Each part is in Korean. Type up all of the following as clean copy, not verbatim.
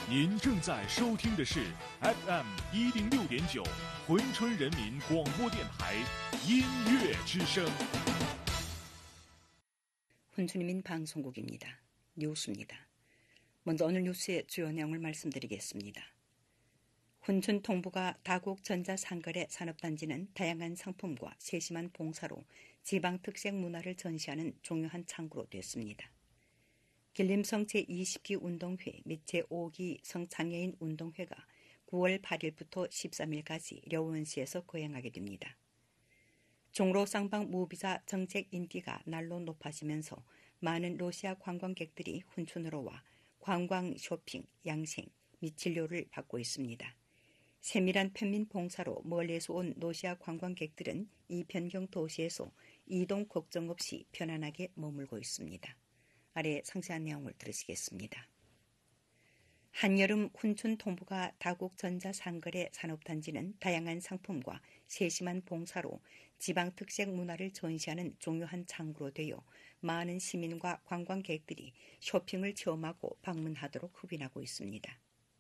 您正在收听的是 FM 106.9珲春人民广播电台音乐之声。 珲春人民방송국입니다. 뉴스입니다. 먼저 오늘 뉴스의 주요 내용을 말씀드리겠습니다.珲春동부가 다국 전자상거래 산업단지는 다양한 상품과 세심한 봉사로 지방특색 문화를 전시하는 중요한 창구로 됐습니다. 길림성 제20기 운동회 및 제5기 성장애인 운동회가 9월 8일부터 13일까지 려원시에서 거행하게 됩니다. 종로 쌍방 무비자 정책 인기가 날로 높아지면서 많은 러시아 관광객들이 훈춘으로 와 관광, 쇼핑, 양생 및 진료를 받고 있습니다. 세밀한 편민 봉사로 멀리서 온 러시아 관광객들은 이 변경 도시에서 이동 걱정 없이 편안하게 머물고 있습니다. 아래 상세한 내용을 들으시겠습니다. 한여름 훈춘 동부가 다국 전자상거래 산업단지는 다양한 상품과 세심한 봉사로 지방 특색 문화를 전시하는 중요한 창구로 되어 많은 시민과 관광객들이 쇼핑을 체험하고 방문하도록 흡인하고 있습니다.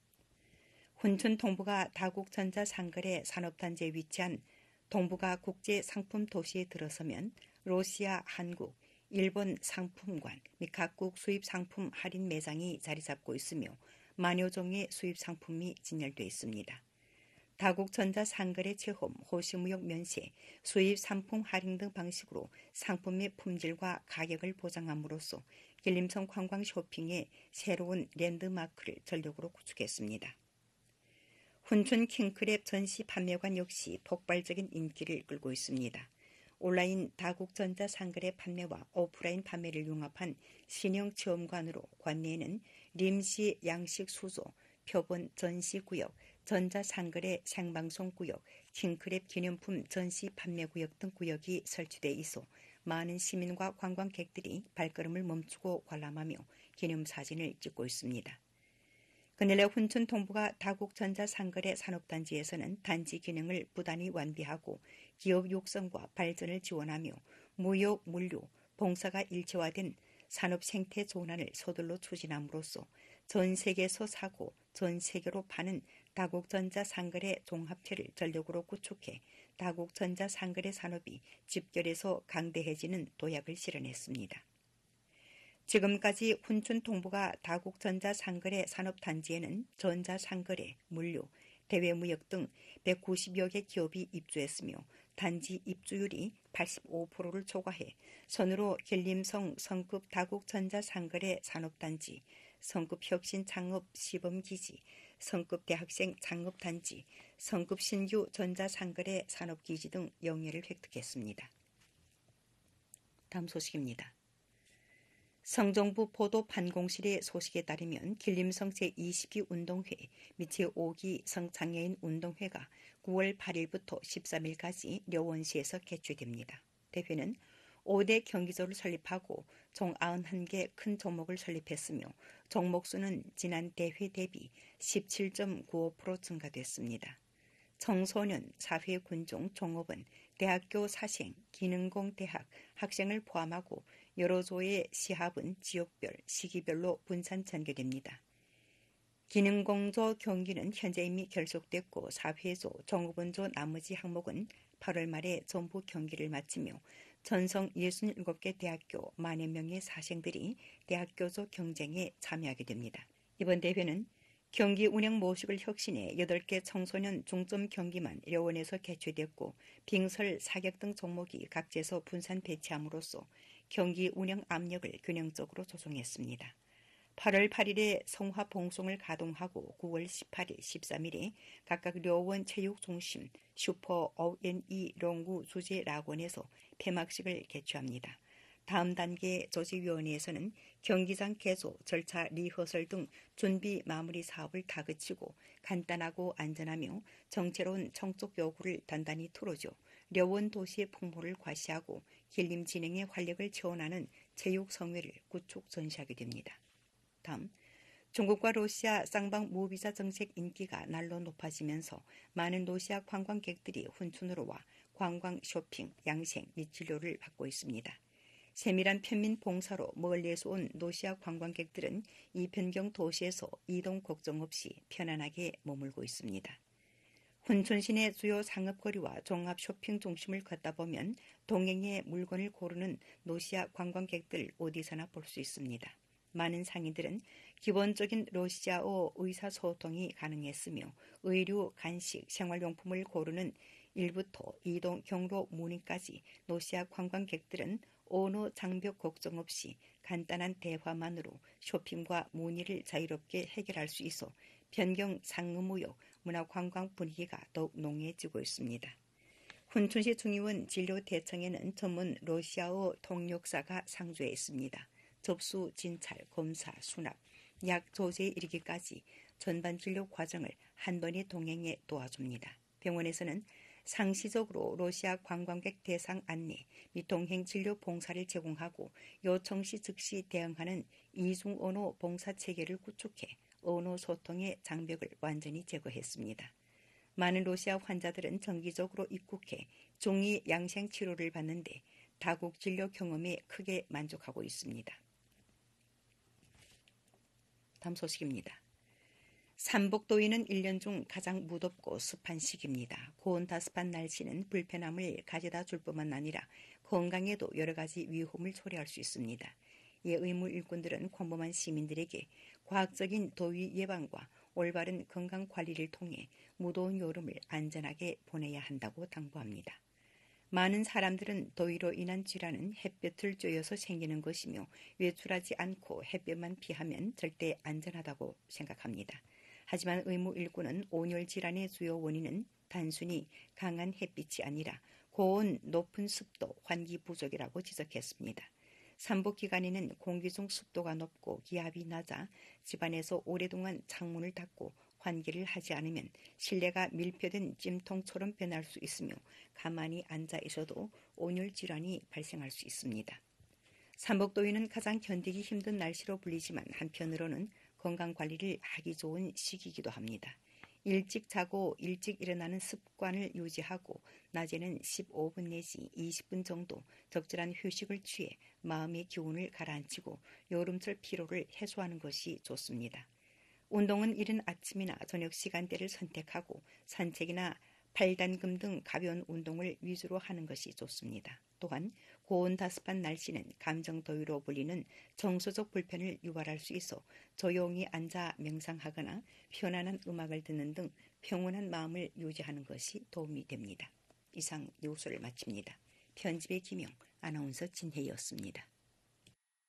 훈춘 동부가 다국 전자상거래 산업단지에 위치한 동부가 국제상품 도시에 들어서면 러시아, 한국, 일본 상품관 및 각국 수입 상품 할인 매장이 자리 잡고 있으며 만여 종의 수입 상품이 진열되어 있습니다. 다국 전자상거래 체험, 호시무역 면세, 수입 상품 할인 등 방식으로 상품의 품질과 가격을 보장함으로써 길림성 관광 쇼핑의 새로운 랜드마크를 전력으로 구축했습니다. 훈춘 킹크랩 전시 판매관 역시 폭발적인 인기를 끌고 있습니다. 온라인 다국 전자상거래 판매와 오프라인 판매를 융합한 신형 체험관으로 관내에는 림시 양식 수조, 표본 전시구역, 전자상거래 생방송구역, 킹크랩 기념품 전시 판매구역 등 구역이 설치돼 있어 많은 시민과 관광객들이 발걸음을 멈추고 관람하며 기념사진을 찍고 있습니다. 근래 훈춘 동부가 다국 전자상거래 산업단지에서는 단지 기능을 부단히 완비하고 기업 육성과 발전을 지원하며 무역, 물류, 봉사가 일체화된 산업 생태 전환을 서둘러 추진함으로써 전 세계에서 사고 전 세계로 파는 다국 전자상거래 종합체를 전력으로 구축해 다국 전자상거래 산업이 집결해서 강대해지는 도약을 실현했습니다. 지금까지 훈춘 동부가 다국 전자상거래 산업단지에는 전자상거래, 물류, 대외무역 등 190여 개 기업이 입주했으며 단지 입주율이 85%를 초과해 선으로 길림성 성급 다국 전자상거래 산업단지, 성급 혁신 창업 시범기지, 성급 대학생 창업단지, 성급 신규 전자상거래 산업기지 등 영예를 획득했습니다. 다음 소식입니다. 성정부 보도 판공실의 소식에 따르면 길림성 제20기 운동회 및 제5기 성장애인 운동회가 9월 8일부터 13일까지 려원시에서 개최됩니다. 대회는 5대 경기조를 설립하고 총 91개 큰 종목을 설립했으며 종목 수는 지난 대회 대비 17.95% 증가됐습니다. 청소년, 사회군종, 종업원, 대학교 사생, 기능공대학, 학생을 포함하고 여러 조의 시합은 지역별, 시기별로 분산 전개됩니다. 기능공조 경기는 현재 이미 결속됐고 사회조, 종업원조 나머지 항목은 8월 말에 전부 경기를 마치며 전성 67개 대학교 10,000여 명의 사생들이 대학교조 경쟁에 참여하게 됩니다. 이번 대회는 경기 운영 모식을 혁신해 8개 청소년 중점 경기만 려원에서 개최됐고 빙설, 사격 등 종목이 각지에서 분산 배치함으로써 경기 운영 압력을 균형적으로 조정했습니다. 8월 8일에 성화 봉송을 가동하고 9월 18일, 13일에 각각 려원 체육중심, 슈퍼 O&E 롱구 주제 락원에서 폐막식을 개최합니다. 다음 단계 조직위원회에서는 경기장 개소, 절차 리허설 등 준비 마무리 사업을 다그치고 간단하고 안전하며 정체로운 청적 요구를 단단히 틀어줘 려원 도시의 풍모를 과시하고 길림 진행의 활력을 체원하는 체육 성회를 구축 전시하게 됩니다. 다음 중국과 러시아 쌍방 무비자 정책 인기가 날로 높아지면서 많은 러시아 관광객들이 훈춘으로 와 관광, 쇼핑, 양생 및 진료를 받고 있습니다. 세밀한 편민 봉사로 멀리에서 온 노시아 관광객들은 이 변경 도시에서 이동 걱정 없이 편안하게 머물고 있습니다. 훈촌 시내 주요 상업거리와 종합 쇼핑 중심을 걷다 보면 동행의 물건을 고르는 노시아 관광객들 어디서나 볼 수 있습니다. 많은 상인들은 기본적인 러시아어 의사소통이 가능했으며 의류, 간식, 생활용품을 고르는 1부터 이동 경로 문의까지 노시아 관광객들은 언어 장벽 걱정 없이 간단한 대화만으로 쇼핑과 문의를 자유롭게 해결할 수 있어 변경 상업무역, 문화관광 분위기가 더욱 농해지고 있습니다. 훈춘시 중의원 진료대청에는 전문 러시아어 통역사가 상주해 있습니다. 접수, 진찰, 검사, 수납, 약 조제에 이르기까지 전반 진료 과정을 한 번에 동행해 도와줍니다. 병원에서는 상시적으로 러시아 관광객 대상 안내 및 동행 진료 봉사를 제공하고 요청 시 즉시 대응하는 이중 언어 봉사 체계를 구축해 언어 소통의 장벽을 완전히 제거했습니다. 많은 러시아 환자들은 정기적으로 입국해 중위 양생 치료를 받는데 다국 진료 경험에 크게 만족하고 있습니다. 다음 소식입니다. 삼복더위는 1년 중 가장 무덥고 습한 시기입니다. 고온다습한 날씨는 불편함을 가져다 줄 뿐만 아니라 건강에도 여러 가지 위험을 초래할 수 있습니다. 이에 의무 일꾼들은 평범한 시민들에게 과학적인 더위 예방과 올바른 건강 관리를 통해 무더운 여름을 안전하게 보내야 한다고 당부합니다. 많은 사람들은 더위로 인한 질환은 햇볕을 쬐어서 생기는 것이며 외출하지 않고 햇볕만 피하면 절대 안전하다고 생각합니다. 하지만 의무 일꾼은 온열 질환의 주요 원인은 단순히 강한 햇빛이 아니라 고온, 높은 습도, 환기 부족이라고 지적했습니다. 삼복 기간에는 공기 중 습도가 높고 기압이 낮아 집안에서 오랫동안 창문을 닫고 환기를 하지 않으면 실내가 밀폐된 찜통처럼 변할 수 있으며 가만히 앉아 있어도 온열 질환이 발생할 수 있습니다. 삼복더위는 가장 견디기 힘든 날씨로 불리지만 한편으로는 건강관리를 하기 좋은 시기이기도 합니다. 일찍 자고 일찍 일어나는 습관을 유지하고 낮에는 15분 내지 20분 정도 적절한 휴식을 취해 마음의 기운을 가라앉히고 여름철 피로를 해소하는 것이 좋습니다. 운동은 이른 아침이나 저녁 시간대를 선택하고 산책이나 팔단금 등 가벼운 운동을 위주로 하는 것이 좋습니다. 또한 고온다습한 날씨는 감정더위로 불리는 정서적 불편을 유발할 수 있어 조용히 앉아 명상하거나 편안한 음악을 듣는 등 평온한 마음을 유지하는 것이 도움이 됩니다. 이상 뉴스를 마칩니다. 편집의 김영, 아나운서 진혜였습니다.